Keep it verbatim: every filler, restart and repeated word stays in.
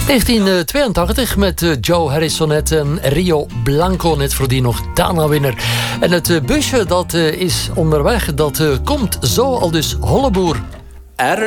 negentien tweeëntachtig met Joe Harrison net en Rio Blanco net voor die nog Dana-winner. En het busje dat is onderweg, dat komt zo al dus Holleboer. Er